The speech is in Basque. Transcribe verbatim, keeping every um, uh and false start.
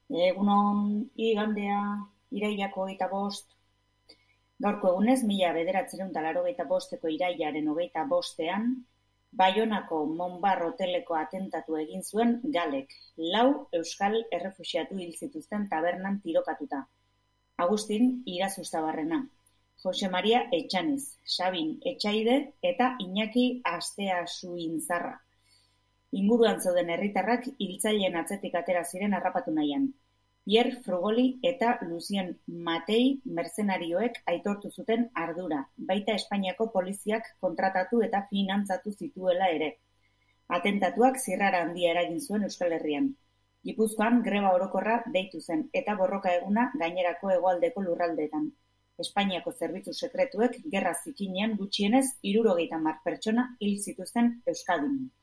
Egunon, igandea, irailako hogeita bost. Gaurko egunez, mila bederatziehun eta laurogeita bosteko irailaren hogeita bostean, Baionako Monbar hoteleko atentatu egin zuen Galek, lau euskal errefuxiatu hil zituzten tabernan tirokatuta. Agustin Irazustabarrena, Jose Maria Etxaniz, Sabin Etxaide eta Iñaki Asteasuinzarra. Inguruan zeuden herritarrak hiltzaileen atzetik atera ziren harrapatu nahian. Pierre Frugoli eta Lucien Matei merzenarioek aitortu zuten ardura, baita Espainiako poliziak kontratatu eta finantzatu zituela ere. Atentatuak zirrara handia eragin zuen Euskal Herrian. Gipuzkoan greba orokorra deitu zen eta borroka eguna gainerako hegoaldeko lurraldeetan. Espainiako zerbitzu sekretuek gerra zikinean gutxienez hirurogeita hamar pertsona hil zituzten Euskadin.